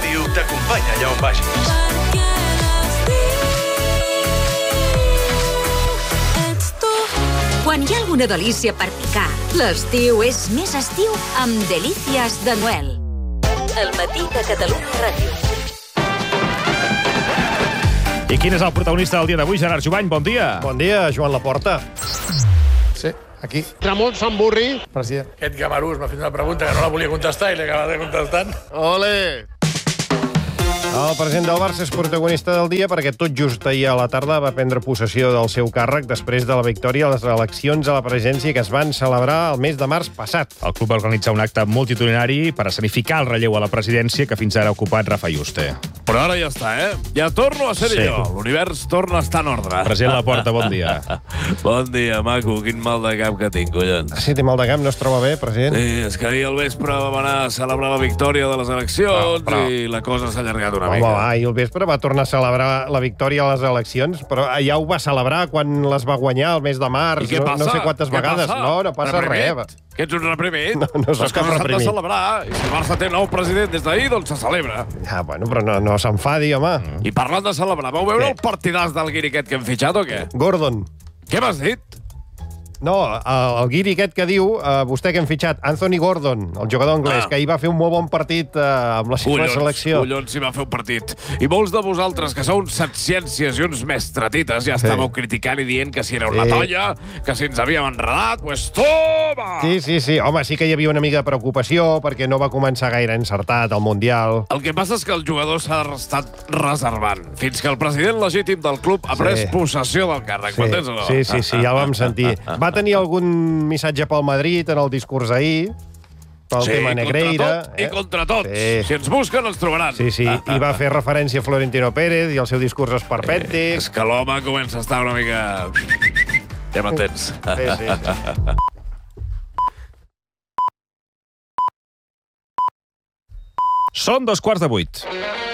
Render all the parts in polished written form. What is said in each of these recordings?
Ràdio t'acompanya allà on vagis. Quan hi ha alguna delícia per picar, l'estiu és més estiu amb Delícies de Noel. El matí de Catalunya Ràdio. I quin és el protagonista del dia d'avui, Gerard Jubany? Bon dia. Bon dia, Joan Laporta. Sí, aquí. Ramon Samburri. President. Aquest gamarús m'ha fet una pregunta que no la volia contestar i l'he acabat contestant. Ole! El president del Barça és protagonista del dia perquè tot just ahir a la tarda va prendre possessió del seu càrrec després de la victòria a les eleccions a la presidència que es van celebrar el mes de març passat. El club va organitzar un acte multitudinari per escenificar el relleu a la presidència que fins ara ha ocupat Rafa Yuste. Però ara ja està, Ja torno a ser jo. L'univers torna a estar en ordre. President Laporta, bon dia. Bon dia, maco. Quin mal de cap que tinc, collons. Sí, té mal de cap, no es troba bé, president? Sí, és que ahir al vespre vam anar a celebrar la victòria de les eleccions i la cosa s'ha allargat una mica. Home, ahir al vespre va tornar a celebrar la victòria a les eleccions, però ja ho va celebrar quan les va guanyar el mes de març. I què passa? No sé quantes vegades. No passa res. Que ets un reprimit? No soc cap reprimit. S'han de celebrar. I si el Barça té nou president des d'ahir, doncs se celebra. Ja, bueno, però no s'enfadi, home. I parlant de celebrar, vau veure el partidàs del guiri aquest que hem fitxat o què? Gordon. Què m'has dit? No, el guiri aquest que diu, vostè que hem fitxat, Anthony Gordon, el jugador anglès, que ahir va fer un molt bon partit amb la seva selecció. Collons, si va fer un partit. I molts de vosaltres, que sou uns setciències i uns mestratites, ja estàveu criticant i dient que si era una tolla, que si ens havíem enredat, pues toma! Sí. Home, sí que hi havia una mica de preocupació perquè no va començar gaire encertat al Mundial. El que passa és que el jugador s'ha estat reservant fins que el president legítim del club ha pres possessió del càrrec. M'entens o no? Sí, ja el vam sentir. Va tenir algun missatge pel Madrid en el discurs d'ahir, pel tema Negreira. I contra tots. Si ens busquen, ens trobaran. Sí. I va fer referència a Florentino Pérez i el seu discurs esperpèntic. És que l'home comença a estar una mica... Ja m'entens. Sí. Són 2:15.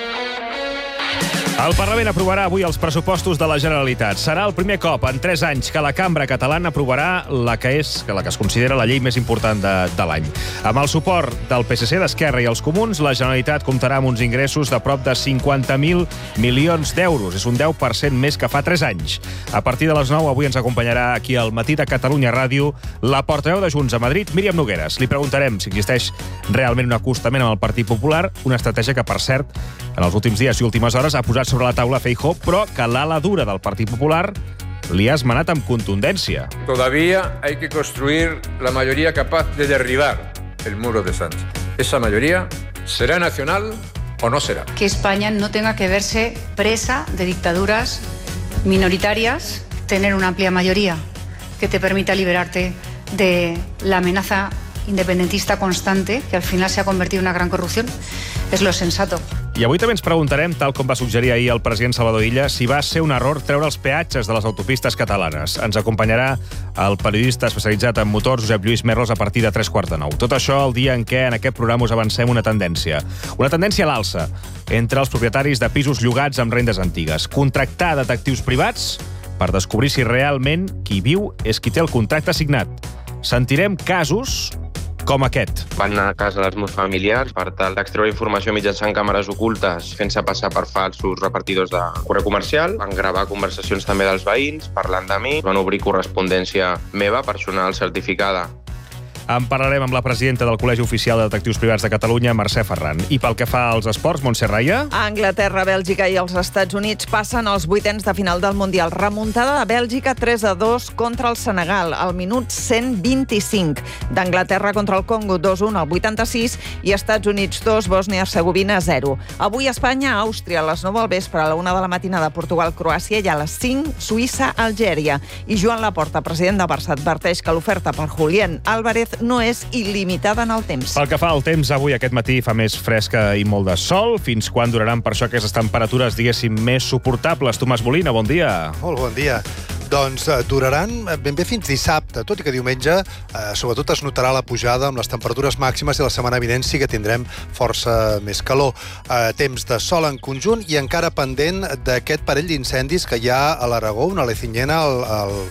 El Parlament aprovarà avui els pressupostos de la Generalitat. Serà el primer cop en 3 anys que la cambra catalana aprovarà la que es considera la llei més important de l'any. Amb el suport del PSC, d'Esquerra i els Comuns, la Generalitat comptarà amb uns ingressos de prop de 50.000 milions d'euros. És un 10% més que fa 3 anys. A partir de les 9, avui ens acompanyarà aquí al matí de Catalunya Ràdio la portaveu de Junts a Madrid, Míriam Nogueras. Li preguntarem si existeix realment un acostament amb el Partit Popular, una estratègia que, per cert, en els últims dies i últimes hores ha posat sobre la taula Feijóo, però que l'ala dura del Partit Popular li ha esmenat amb contundència. Todavía hay que construir la mayoría capaz de derribar el muro de Sánchez. Esa mayoría será nacional o no será. Que España no tenga que verse presa de dictaduras minoritarias, tener una amplia mayoría que te permita liberarte de la amenaza independentista constante, que al final se ha convertido en una gran corrupción, és lo sensato. I avui també ens preguntarem, tal com va suggerir ahir el president Salvador Illa, si va ser un error treure els peatges de les autopistes catalanes. Ens acompanyarà el periodista especialitzat en motors, Josep Lluís Merlos, a partir de 3:15. Tot això el dia en què en aquest programa us avancem una tendència. Una tendència a l'alça entre els propietaris de pisos llogats amb rendes antigues. Contractar detectius privats per descobrir si realment qui viu és qui té el contracte signat. Sentirem casos com aquest. Van anar a casa dels meus familiars per tal d'extreure informació mitjançant càmeres ocultes, fent-se passar per falsos repartidors de correu comercial. Van gravar conversacions també dels veïns, parlant de mi. Van obrir correspondència meva, personal certificada. En parlarem amb la presidenta del Col·legi Oficial de Detectius Privats de Catalunya, Mercè Ferran. I pel que fa als esports, Montse Raia? Anglaterra, Bèlgica i els Estats Units passen als vuitens de final del Mundial. Remuntada de Bèlgica 3-2 contra el Senegal, al minut 125. D'Anglaterra contra el Congo 2-1 al 86 i Estats Units 2, Bòsnia-Hercegovina 0. Avui Espanya, Àustria, a les 9 del vespre, a la 1 de la matinada, Portugal, Croàcia i a les 5, Suïssa, Algèria. I Joan Laporta, president de Barça, adverteix que l'oferta per Julián Álvarez no és il·limitada en el temps. Pel que fa al temps, avui aquest matí fa més fresca i molt de sol. Fins quan duraran per això aquestes temperatures, diguéssim, més suportables? Tomàs Molina, bon dia. Molt bon dia. Doncs duraran ben bé fins dissabte, tot i que diumenge sobretot es notarà la pujada amb les temperatures màximes i la setmana vinent sí que tindrem força més calor. Temps de sol en conjunt i encara pendent d'aquest parell d'incendis que hi ha a l'Aragó, una lecinyena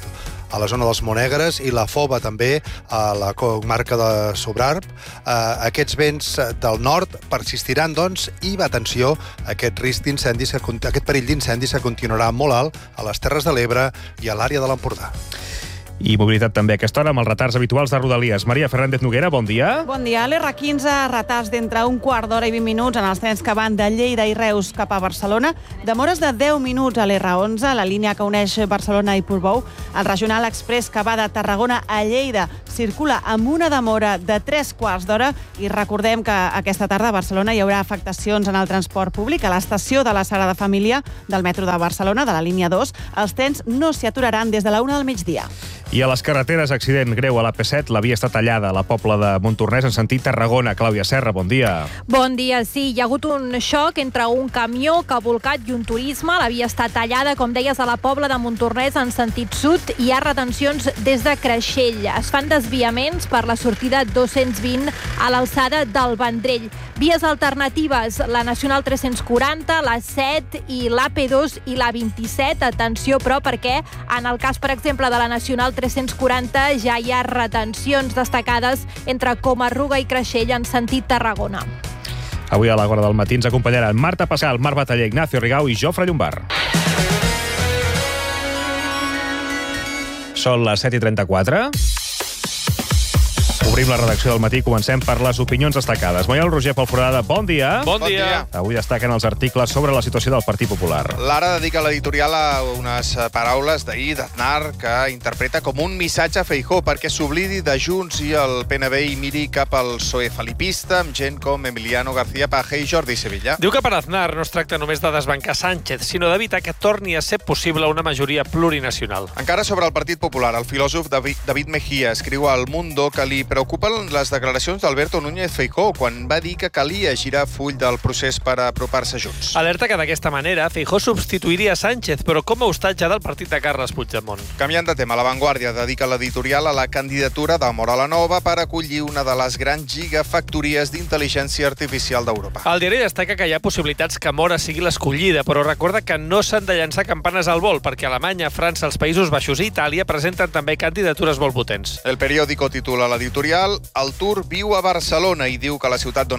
a la zona dels Monegres i la Fova també a la comarca de Sobrarb. Aquests vents del nord persistiran, doncs, i atenció, aquest risc d'incendis, aquest perill d'incendis que continuarà molt alt a les Terres de l'Ebre i a l'àrea de l'Empordà. I mobilitat també a aquesta hora amb els retards habituals de Rodalies. Maria Fernández Noguera, bon dia. Bon dia. l'R15, retards d'entre un quart d'hora i 20 minuts en els trens que van de Lleida i Reus cap a Barcelona. Demores de 10 minuts a l'R11, la línia que uneix Barcelona i Portbou. El Regional Express que va de Tarragona a Lleida circula amb una demora de 3 quarts d'hora i recordem que aquesta tarda a Barcelona hi haurà afectacions en el transport públic. A l'estació de la Sagrada Família del metro de Barcelona, de la línia 2, els trens no s'hi aturaran des de la 1 del migdia. I a les carreteres, accident greu a l'AP7. La via està tallada a la Pobla de Montornès en sentit Tarragona. Clàudia Serra, bon dia. Bon dia, sí. Hi ha hagut un xoc entre un camió que ha volcat i un turisme. La via està tallada, com deies, a la Pobla de Montornès en sentit sud. Hi ha retencions des de Creixell. Es fan desviaments per la sortida 220 a l'alçada del Vendrell. Vies alternatives, la Nacional 340, la 7 i l'AP2 i la 27. Atenció, però, perquè en el cas, per exemple, de la Nacional 340 ja hi ha retencions destacades entre Comarruga i Creixell en sentit Tarragona. Avui a l'hora del matí ens acompanyaran Marta Pascal, Marc Bataller, Ignacio Rigau i Jofre Llombard. Són les 7:34. Obrim la redacció del matí i comencem per les opinions destacades. Maiol Roger Pelforada, bon dia. Bon dia. Avui destaquen els articles sobre la situació del Partit Popular. L'Ara dedica l'editorial a unes paraules d'ahir d'Aznar que interpreta com un missatge a Feijóo perquè s'oblidi de Junts i el PNB i miri cap al PSOE felipista amb gent com Emiliano García Paje i Jordi Sevilla. Diu que per Aznar no es tracta només de desbancar Sánchez, sinó d'evitar que torni a ser possible una majoria plurinacional. Encara sobre el Partit Popular, el filòsof David Mejía escriu al Mundo que li preocupen les declaracions d'Alberto Núñez Feijóo quan va dir que calia girar full del procés per apropar-se a Junts. Alerta que d'aquesta manera Feijóo substituiria Sánchez, però com a hostatge del partit de Carles Puigdemont. Canviant de tema, La Vanguardia dedica l'editorial a la candidatura de Mora la Nova per acollir una de les grans gigafactories d'intel·ligència artificial d'Europa. El diari destaca que hi ha possibilitats que Mora sigui l'escollida, però recorda que no s'han de llançar campanes al vol, perquè Alemanya, França, els Països Baixos i Itàlia presenten també candidatures molt potents. El periòdico titula l'editorial El Tour viu a Barcelona i diu que la ciutat